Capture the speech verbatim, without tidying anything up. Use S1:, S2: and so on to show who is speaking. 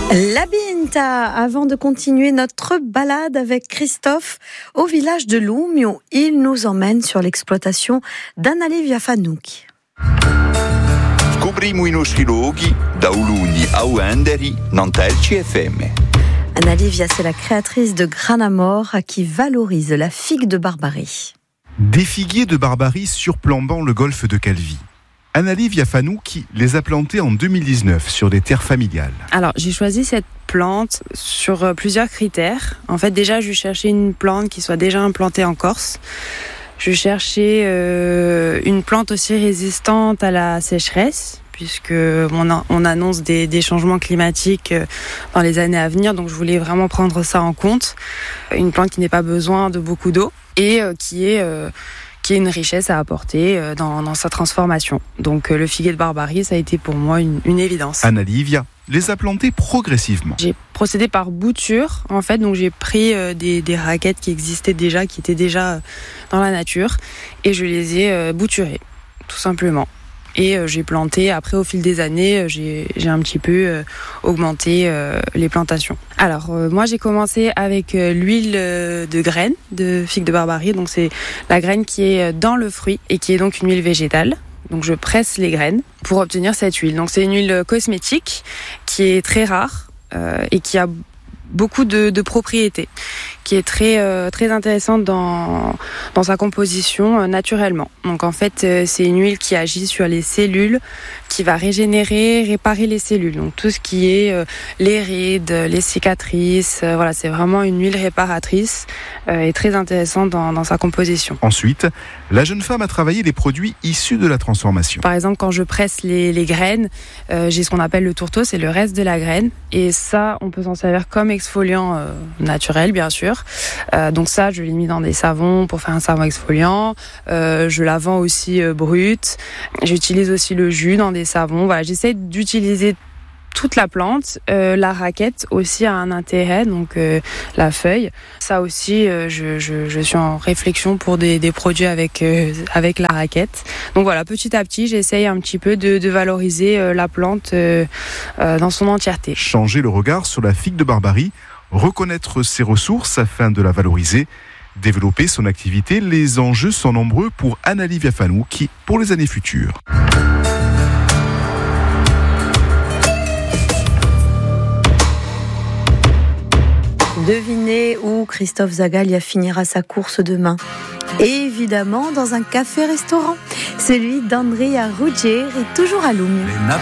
S1: La Binta, avant de continuer notre balade avec Christophe au village de Lumio, il nous emmène sur l'exploitation d'Analivia Fanouchi.
S2: Scopriamo i nostri luoghi da Uluni a Uenderi, Nantelci F M.
S1: Anna-Livia, c'est la créatrice de Granamor qui valorise la figue de Barbarie.
S3: Des figuiers de Barbarie surplombant le golfe de Calvi. Anna-Livia Fanouchi les a plantés en deux mille dix-neuf sur des terres familiales.
S4: Alors, j'ai choisi cette plante sur plusieurs critères. En fait, déjà, je cherchais une plante qui soit déjà implantée en Corse. Je cherchais euh, une plante aussi résistante à la sécheresse, puisque on, a, on annonce des, des changements climatiques dans les années à venir, donc je voulais vraiment prendre ça en compte. Une plante qui n'ait pas besoin de beaucoup d'eau et euh, qui est... Euh, qui est une richesse à apporter dans, dans sa transformation. Donc le figuier de Barbarie, ça a été pour moi une, une évidence.
S3: Anna-Livia les a plantés progressivement.
S4: J'ai procédé par bouture, en fait, donc j'ai pris euh, des, des raquettes qui existaient déjà, qui étaient déjà dans la nature, et je les ai euh, bouturées, tout simplement. Et euh, j'ai planté, après au fil des années, euh, j'ai, j'ai un petit peu euh, augmenté euh, les plantations. Alors euh, moi j'ai commencé avec euh, l'huile euh, de graine de figue de Barbarie, donc c'est la graine qui est dans le fruit et qui est donc une huile végétale. Donc je presse les graines pour obtenir cette huile. Donc c'est une huile cosmétique qui est très rare euh, et qui a beaucoup de, de propriétés, qui est très euh, très intéressante dans dans sa composition euh, naturellement. Donc en fait, euh, c'est une huile qui agit sur les cellules, qui va régénérer, réparer les cellules. Donc tout ce qui est euh, les rides, les cicatrices, euh, voilà, c'est vraiment une huile réparatrice euh, et très intéressante dans dans sa composition.
S3: Ensuite, la jeune femme a travaillé les produits issus de la transformation.
S4: Par exemple, quand je presse les les graines, euh, j'ai ce qu'on appelle le tourteau, c'est le reste de la graine, et ça, on peut s'en servir comme exfoliant euh, naturel, bien sûr. Euh, donc ça, je l'ai mis dans des savons pour faire un savon exfoliant. Euh, je la vends aussi euh, brute. J'utilise aussi le jus dans des savons. Voilà, j'essaie d'utiliser toute la plante. Euh, la raquette aussi a un intérêt, donc euh, la feuille. Ça aussi, euh, je, je, je suis en réflexion pour des, des produits avec euh, avec la raquette. Donc voilà, petit à petit, j'essaye un petit peu de, de valoriser euh, la plante euh, euh, dans son entièreté.
S3: Changer le regard sur la figue de Barbarie, reconnaître ses ressources afin de la valoriser, développer son activité, les enjeux sont nombreux pour Anna-Livia Fanouchi pour les années futures.
S1: Devinez où Christophe Zagalia finira sa course demain. Évidemment dans un café-restaurant, celui d'Andrea Ruggieri, toujours à Lumio.